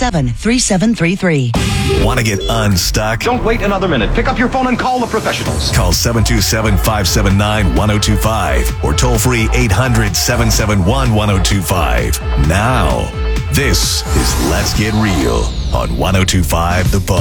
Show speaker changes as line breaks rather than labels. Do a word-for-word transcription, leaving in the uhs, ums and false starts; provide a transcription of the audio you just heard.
seven, three seven three three.
Want to get unstuck?
Don't wait another minute. Pick up your phone and call the professionals.
Call seven two seven, five seven nine, one oh two five or toll free eight hundred, seven seven one, one oh two five. Now, this is Let's Get Real on one oh two five The Buzz.